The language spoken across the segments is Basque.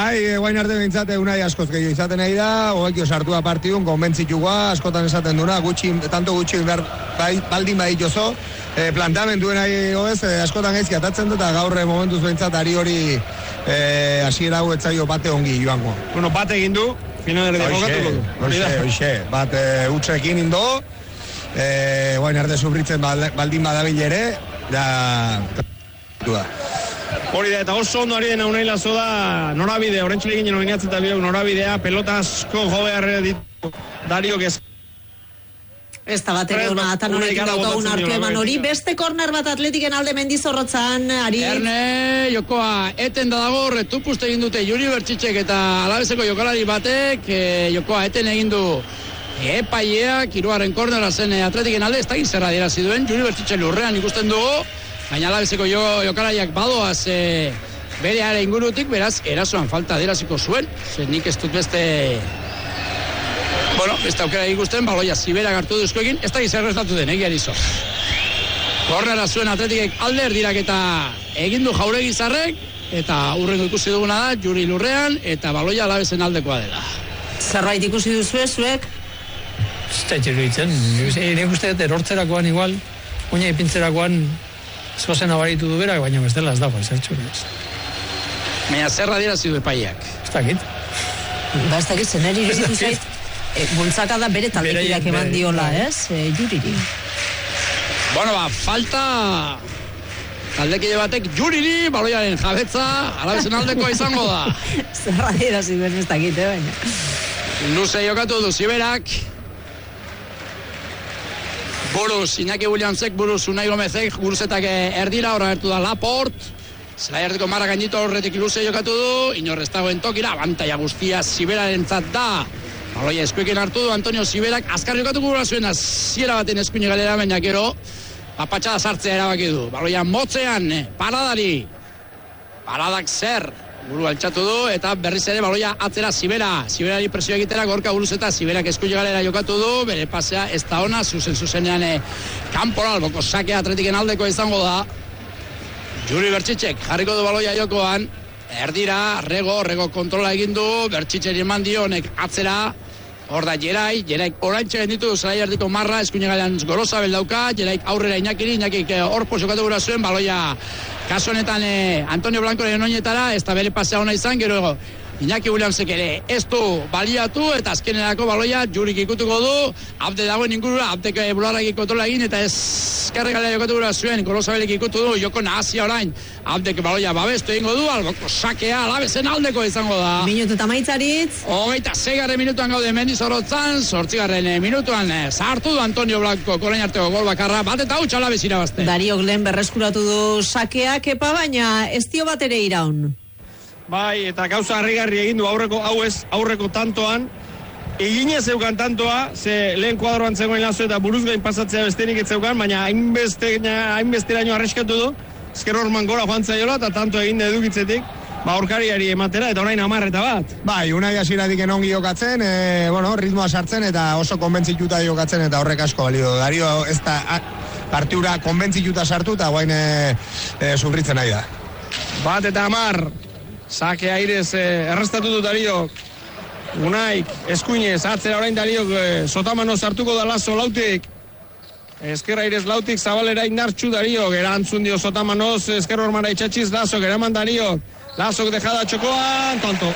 Bai, guain arte bintzate unai askoz gehiago izaten nahi da, hoekio sartua partidun, konbentzituga, askotan esaten duna, tanto gutxi baldin bai jozo, planteamenduen nahi goez, askotan gaizki atatzen dut, eta gaur momentuz behintzat ari hori hasiera hau etzaio bate ongi joango. Bueno, bate egin du, finalerdi jokatuko du. Hoxe, bat utxekin indo, guain arte sufritzen baldin badabil ere, da... Hori da, eta oso ondo ari dena Unai Laso da, norabide, orentxile ginen oinatzen eta biok norabidea, pelota asko jobearre ditu Dario Gez. Ez da bat ere hona, atan honekin daukagun arkeman hori, beste korner bat Atletiken alde Mendizorrotzan, ari... Erne, jokoa, eten da dago, retupuste egin dute Juri Bertxitxek eta Alabeseko jokalari batek, jokoa eten egin du epaileak, hirugarren kornera zen Atletiken alde, ez da gizerra dirazi duen, Juri Bertxitxe lurrean ikusten dugu, baina Alabeseko jokalariak badoaz bere ara ingurutik, beraz, erasoan falta adieraziko zuen, nik ez dut beste... Bueno, beste aukera ikusten, baloia Ziberak hartu duzkoekin, ez da gizerra ez datu den, egiari zo. Kornera zuen Atletikek alde erdirak eta egindu Jauregi Zarrek, eta urrengo ikusi duguna da, Juri lurrean, eta baloia Alabesen aldekoa dela. Zerbait ikusi duzu zuek? Ez da txerritzen, nik uste erortzerakoan igual, oina ipintzerakoan zozen abaritu du berak, baina bestela ez dago, zertxurez. Baina zerra dirazi du epaiak. Ez dakit. Ba, ez dakit, zeneri irizitu zait, bultzaka da bere taldekideak eman diola, ez? Juriri. Bueno, falta taldekide batek Juriri, baloiaren jabetza, Alabesen aldekoa izango da. Zerra dirazi duen ez dakit, baina. Luze jokatu du Ziberak. Buruz, Iñaki Williamsek, buruz Unai Gomezek, buruzetak erdira, horra gertu da Laport. Zela erdiko marra gainito horretik luze jokatu du, inorrez dagoen tokira, abantaia guztia Ziberaren zat da. Baloia eskuekin hartu du Antonio Ziberak, azkar jokatu gura zuen ziera baten eskuine galera, baina gero, patxada sartzea erabaki du. Baloia motzean, paradari. Paradak zer, buru altxatu du, eta berriz ere baloia atzera Ziberari presio egitera, gorka buruz eta Ziberak eskuine galera jokatu du, bere pasea ez da ona, zuzenean kanpora, alboko sakea Atletiken aldeko izango da. Juri Bertxitxek jarriko du baloia jokoan, erdira, Rego kontrola egin du, Bertxitxeri eman dionek atzera, hor da Jeraik oraintxe genditu, zelai erdiko marra, eskuine galean Gorosabel dauka, Jeraik aurrera Iñakik hor posokatu gura zuen, baloia kaso honetan Antonio Blancoren oinetara, ez da bere pasea ona izan, gero Iñaki Williamsek ere ez du baliatu, eta azkenerako baloia Jurik ikutuko du, Abde dagoen ingurura, Abdek bularrak kontrola egin, eta ezkerregalea jokatu gura zuen, Gorosabelek ikutu du, joko nahazia orain, Abdek baloia babestu egingo du, alboko sakea, Alabesen aldeko izango da. Minutu eta maitzaritz. 26. minutuan gaude Mendizorrotzan, 8. minutuan sartu du Antonio Blanco, korain arteko gol bakarra, bat eta huts Alabes irabazte. Dario Glen berreskuratu du sakeak, epa baina ez dio bat ere iraun. Bai, eta gauza harrigarri egin du aurreko tantoan, egine zeukan tantoa, ze lehen kuadroan zegoen Laso eta buruz gain pasatzea besterik ez zeukan, baina hainbesteraino arriskatu du, ezker horman gora joan zaiola, eta tanto egin edukitzetik, aurkariari ematera, eta orain 10 bat. Bai, Unai hasieratik ongi jokatzen, ritmoa sartzen, eta oso konbentzituta jokatzen, eta horrek asko balio. Dario ez da partiura konbentzituta sartu, eta guain sufritzen nahi da. Bat eta 10. Sake airez errestatu du Dario. Unaik, eskuinez, atzera orain Dario Sotamano sartuko da Laso lautik. Ezker airez lautik, zabalera indartxu Dario. Gerantzun dio Sotamanoz, ezker hormara itxatxiz Laso, geraman Dario. Lasok dejada txokoan, tonto.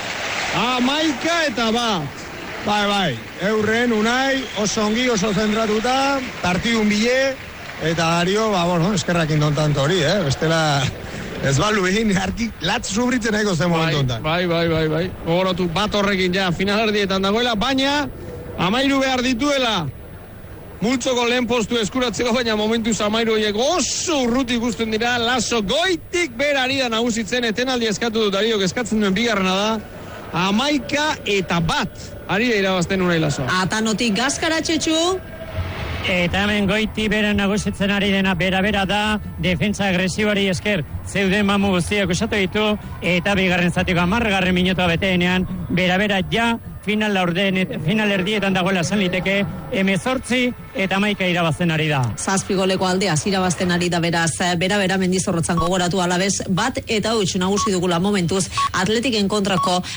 11 eta bat. Bai, eurren Unai, oso ongi, oso zentratuta, partidun bile, eta Dario, eskerrak indon tanto hori, bestela... Ez balu egin, latz subritzen nahiko zen momentu honetan. Bai. Gogoratu bat horrekin ja finalerdietan dagoela, baina 13 behar dituela. Multzoko lehen postu eskuratzeko, baina momentuz 13 horiek oso urruti ikusten dira. Laso goitik berari da nagusitzen, etenaldi eskatu dut Dario, eskatzen duen bigarrena da. 11 eta bat, ari da irabazten Unai Laso. Atanotik Gazkaratxetxu. Eta hemen goiti bera nagusitzen ari dena bera da, defentsa agresiboari esker zeuden mamu guztiak usatu ditu, eta bigarren zatiko 10. minutua beteenean, bera ja final erdietan dagoela zen liteke, 18 eta 11 irabazten ari da. 7 goleko aldea irabazten ari da beraz, bera Mendizorrotzan gogoratu Alabes, bat eta huts nagusi dugula momentuz Atletiken kontrako